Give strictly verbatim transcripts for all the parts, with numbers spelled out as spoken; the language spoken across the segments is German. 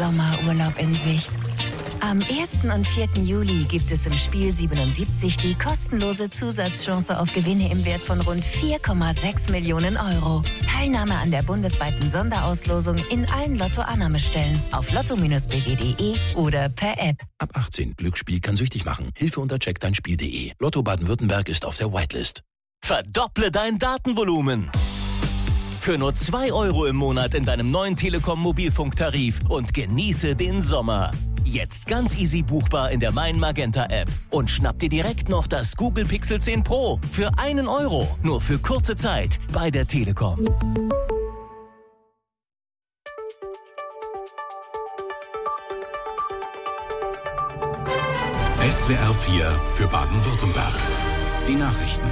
Sommerurlaub in Sicht. Am ersten und vierten Juli gibt es im Spiel siebenundsiebzig die kostenlose Zusatzchance auf Gewinne im Wert von rund vier Komma sechs Millionen Euro. Teilnahme an der bundesweiten Sonderauslosung in allen Lotto-Annahmestellen auf lotto Bindestrich b w punkt de oder per App. Ab achtzehn. Glücksspiel kann süchtig machen. Hilfe unter check dein spiel punkt de. Lotto Baden-Württemberg ist auf der Whitelist. Verdopple dein Datenvolumen. Für nur zwei Euro im Monat in deinem neuen Telekom-Mobilfunktarif und genieße den Sommer. Jetzt ganz easy buchbar in der Mein Magenta App. Und schnapp dir direkt noch das Google Pixel zehn Pro für einen Euro. Nur für kurze Zeit bei der Telekom. S W R vier für Baden-Württemberg. Die Nachrichten.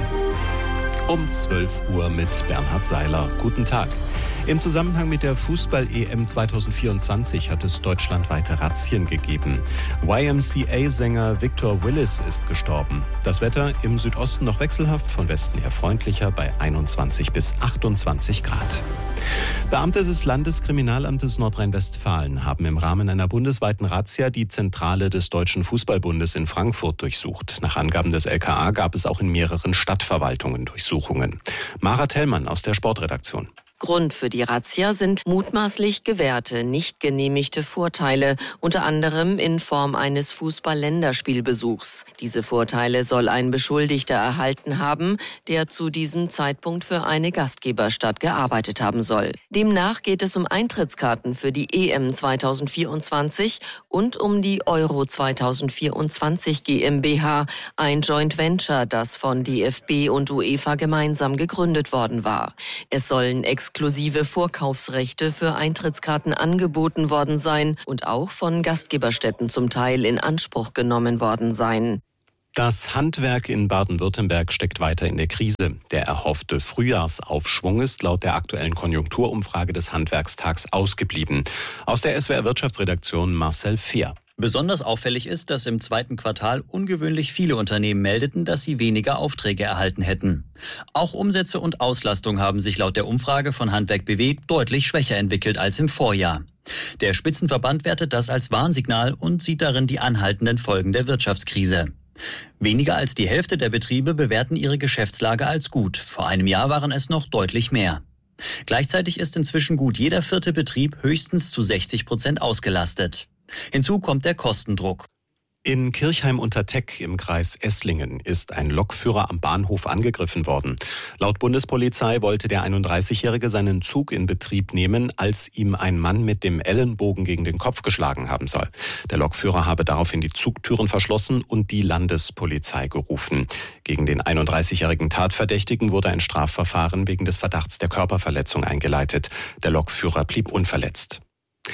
Um zwölf Uhr mit Bernhard Seiler. Guten Tag. Im Zusammenhang mit der Fußball-E M zwanzig vierundzwanzig hat es deutschlandweite Razzien gegeben. Y M C A-Sänger Victor Willis ist gestorben. Das Wetter im Südosten noch wechselhaft, von Westen her freundlicher bei einundzwanzig bis achtundzwanzig Grad. Beamte des Landeskriminalamtes Nordrhein-Westfalen haben im Rahmen einer bundesweiten Razzia die Zentrale des Deutschen Fußballbundes in Frankfurt durchsucht. Nach Angaben des L K A gab es auch in mehreren Stadtverwaltungen Durchsuchungen. Mara Tellmann aus der Sportredaktion. Grund für die Razzia sind mutmaßlich gewährte, nicht genehmigte Vorteile, unter anderem in Form eines Fußball-Länderspielbesuchs. Diese Vorteile soll ein Beschuldigter erhalten haben, der zu diesem Zeitpunkt für eine Gastgeberstadt gearbeitet haben soll. Demnach geht es um Eintrittskarten für die E M zwanzig vierundzwanzig und um die Euro zwanzig vierundzwanzig GmbH, ein Joint Venture, das von D F B und UEFA gemeinsam gegründet worden war. Es sollen exklusive Vorkaufsrechte für Eintrittskarten angeboten worden sein und auch von Gastgeberstätten zum Teil in Anspruch genommen worden sein. Das Handwerk in Baden-Württemberg steckt weiter in der Krise. Der erhoffte Frühjahrsaufschwung ist laut der aktuellen Konjunkturumfrage des Handwerkstags ausgeblieben. Aus der S W R Wirtschaftsredaktion Marcel Fehr. Besonders auffällig ist, dass im zweiten Quartal ungewöhnlich viele Unternehmen meldeten, dass sie weniger Aufträge erhalten hätten. Auch Umsätze und Auslastung haben sich laut der Umfrage von Handwerk B W deutlich schwächer entwickelt als im Vorjahr. Der Spitzenverband wertet das als Warnsignal und sieht darin die anhaltenden Folgen der Wirtschaftskrise. Weniger als die Hälfte der Betriebe bewerten ihre Geschäftslage als gut. Vor einem Jahr waren es noch deutlich mehr. Gleichzeitig ist inzwischen gut jeder vierte Betrieb höchstens zu sechzig Prozent ausgelastet. Hinzu kommt der Kostendruck. In Kirchheim unter Teck im Kreis Esslingen ist ein Lokführer am Bahnhof angegriffen worden. Laut Bundespolizei wollte der einunddreißigjährige seinen Zug in Betrieb nehmen, als ihm ein Mann mit dem Ellenbogen gegen den Kopf geschlagen haben soll. Der Lokführer habe daraufhin die Zugtüren verschlossen und die Landespolizei gerufen. Gegen den einunddreißigjährigen Tatverdächtigen wurde ein Strafverfahren wegen des Verdachts der Körperverletzung eingeleitet. Der Lokführer blieb unverletzt.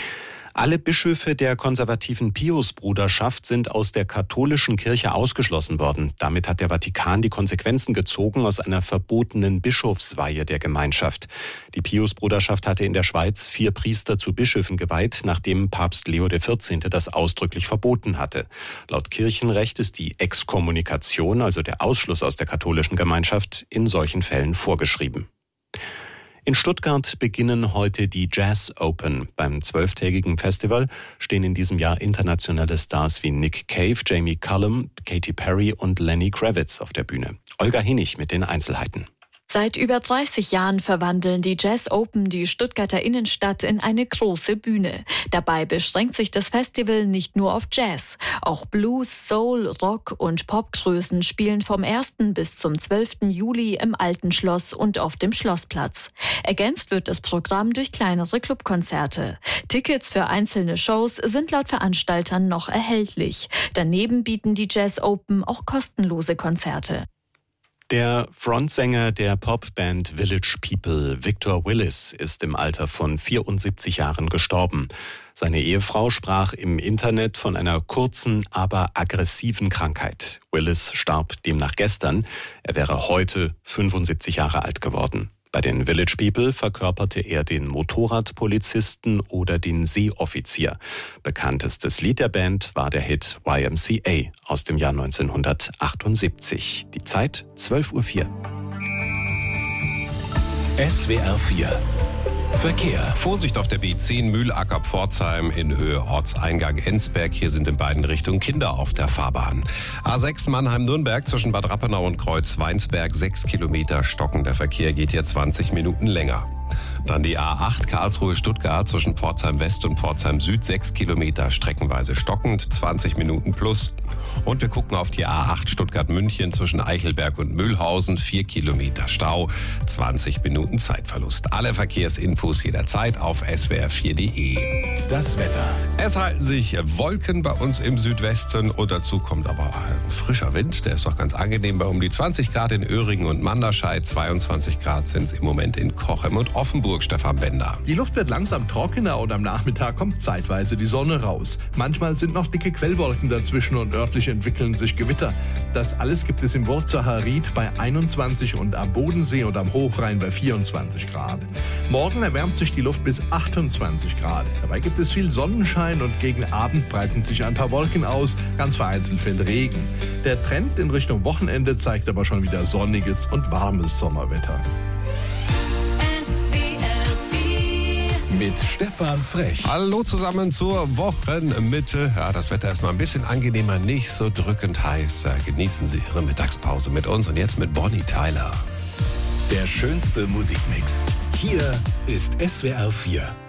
Alle Bischöfe der konservativen Piusbruderschaft sind aus der katholischen Kirche ausgeschlossen worden. Damit hat der Vatikan die Konsequenzen gezogen aus einer verbotenen Bischofsweihe der Gemeinschaft. Die Piusbruderschaft hatte in der Schweiz vier Priester zu Bischöfen geweiht, nachdem Papst Leo der vierzehnte das ausdrücklich verboten hatte. Laut Kirchenrecht ist die Exkommunikation, also der Ausschluss aus der katholischen Gemeinschaft, in solchen Fällen vorgeschrieben. In Stuttgart beginnen heute die Jazz Open. Beim zwölftägigen Festival stehen in diesem Jahr internationale Stars wie Nick Cave, Jamie Cullum, Katy Perry und Lenny Kravitz auf der Bühne. Olga Hinnig mit den Einzelheiten. Seit über dreißig Jahren verwandeln die Jazz Open die Stuttgarter Innenstadt in eine große Bühne. Dabei beschränkt sich das Festival nicht nur auf Jazz. Auch Blues, Soul, Rock und Popgrößen spielen vom ersten bis zum zwölften Juli im Alten Schloss und auf dem Schlossplatz. Ergänzt wird das Programm durch kleinere Clubkonzerte. Tickets für einzelne Shows sind laut Veranstaltern noch erhältlich. Daneben bieten die Jazz Open auch kostenlose Konzerte. Der Frontsänger der Popband Village People, Victor Willis, ist im Alter von vierundsiebzig Jahren gestorben. Seine Ehefrau sprach im Internet von einer kurzen, aber aggressiven Krankheit. Willis starb demnach gestern. Er wäre heute fünfundsiebzig Jahre alt geworden. Bei den Village People verkörperte er den Motorradpolizisten oder den Seeoffizier. Bekanntestes Lied der Band war der Hit Y M C A aus dem Jahr neunzehnhundertachtundsiebzig. Die Zeit zwölf Uhr vier. S W R vier Verkehr. Vorsicht auf der B zehn Mühlacker-Pforzheim in Höhe Ortseingang Ensberg. Hier sind in beiden Richtungen Kinder auf der Fahrbahn. A sechs Mannheim-Nürnberg zwischen Bad Rappenau und Kreuz-Weinsberg. Sechs Kilometer stocken. Der Verkehr geht hier zwanzig Minuten länger. Dann die A acht Karlsruhe-Stuttgart zwischen Pforzheim West und Pforzheim Süd. Sechs Kilometer streckenweise stockend, zwanzig Minuten plus. Und wir gucken auf die A acht Stuttgart-München zwischen Eichelberg und Mühlhausen. Vier Kilometer Stau, zwanzig Minuten Zeitverlust. Alle Verkehrsinfos jederzeit auf S W R vier punkt de. Das Wetter. Es halten sich Wolken bei uns im Südwesten und dazu kommt aber ein frischer Wind. Der ist doch ganz angenehm bei um die zwanzig Grad in Öhringen und Manderscheid. zweiundzwanzig Grad sind es im Moment in Cochem und Offenburg. Stefan Bender. Die Luft wird langsam trockener und am Nachmittag kommt zeitweise die Sonne raus. Manchmal sind noch dicke Quellwolken dazwischen und örtlich entwickeln sich Gewitter. Das alles gibt es im Wurzacher Ried bei einundzwanzig und am Bodensee und am Hochrhein bei vierundzwanzig Grad. Morgen erwärmt sich die Luft bis achtundzwanzig Grad. Dabei gibt es viel Sonnenschein und gegen Abend breiten sich ein paar Wolken aus. Ganz vereinzelt fällt Regen. Der Trend in Richtung Wochenende zeigt aber schon wieder sonniges und warmes Sommerwetter. Mit Stefan Frech. Hallo zusammen zur Wochenmitte. Ja, das Wetter ist mal ein bisschen angenehmer, nicht so drückend heiß. Genießen Sie Ihre Mittagspause mit uns und jetzt mit Bonnie Tyler. Der schönste Musikmix. Hier ist S W R vier.